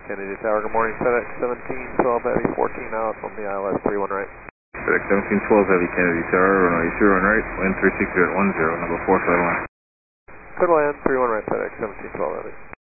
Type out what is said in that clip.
Kennedy Tower, good morning, FedEx 1712 Heavy, 14 out on the ILS 31 right. FedEx 1712 Heavy, Kennedy Tower, runway 31 right, wind 360 at 10, number 451. Good land, 31 right, FedEx 1712 Heavy.